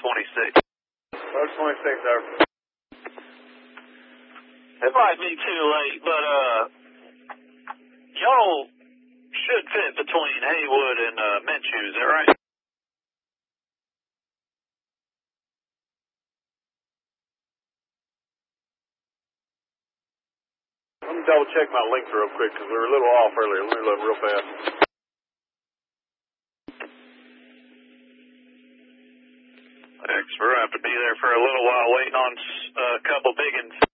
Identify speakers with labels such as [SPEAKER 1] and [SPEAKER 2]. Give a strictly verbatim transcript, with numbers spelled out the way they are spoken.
[SPEAKER 1] twenty-six.
[SPEAKER 2] Road twenty-six, sir.
[SPEAKER 1] It might be too late, but uh, y'all should fit between Haywood and uh, Minshew, is that right?
[SPEAKER 2] Let me double check my links real quick because we were a little off earlier. Let me look real fast.
[SPEAKER 1] Thanks. We're going to have to be there for a little while waiting on uh, a couple big ones.